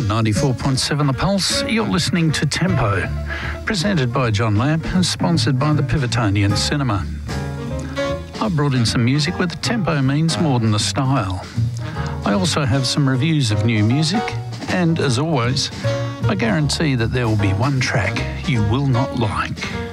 94.7 The Pulse. You're listening to Tempo, presented by John Lamp and sponsored by the Pivotonian Cinema. I brought in some music where the tempo means more than the style. I also have some reviews of new music, and as always, I guarantee that there will be one track you will not like.